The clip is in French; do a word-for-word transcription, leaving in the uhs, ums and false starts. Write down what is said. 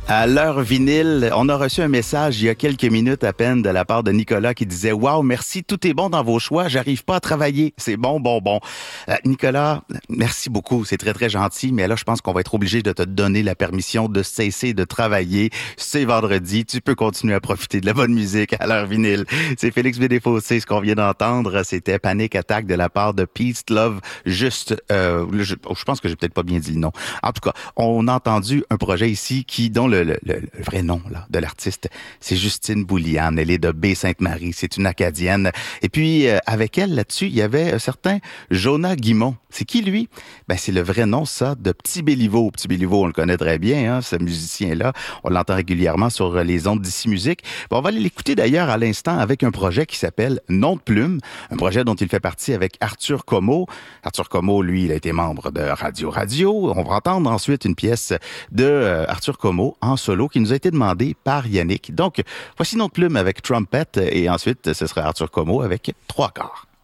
À l'heure vinyle, on a reçu un message il y a quelques minutes à peine de la part de Nicolas qui disait « Wow, merci, tout est bon dans vos choix, j'arrive pas à travailler, c'est bon, bon, bon. Euh, » Nicolas, merci beaucoup, c'est très, très gentil, mais là, je pense qu'on va être obligé de te donner la permission de cesser de travailler. C'est vendredi, tu peux continuer à profiter de la bonne musique à l'heure vinyle. C'est Félix Bédéfossé, ce qu'on vient d'entendre, c'était Panic Attack de la part de Peace Love, juste, euh, je, je pense que j'ai peut-être pas bien dit le nom. En tout cas, on a entendu un projet ici qui, dont le Le, le, le vrai nom là, de l'artiste, c'est Justine Bouliane. Elle est de Baie-Sainte-Marie. C'est une Acadienne. Et puis, euh, avec elle, là-dessus, il y avait un certain Jonah Guimond. C'est qui, lui? Ben, c'est le vrai nom, ça, de Petit Béliveau. Petit Béliveau, on le connaît très bien, hein, ce musicien-là. On l'entend régulièrement sur les ondes d'Ici Musique. Bon, on va aller l'écouter d'ailleurs à l'instant avec un projet qui s'appelle Nom de plume. Un projet dont il fait partie avec Arthur Como. Arthur Como, lui, il a été membre de Radio Radio. On va entendre ensuite une pièce de euh, Arthur Como en solo qui nous a été demandé par Yannick. Donc, voici Nom de plume avec Trumpet et ensuite, ce sera Arthur Como avec Trois quarts.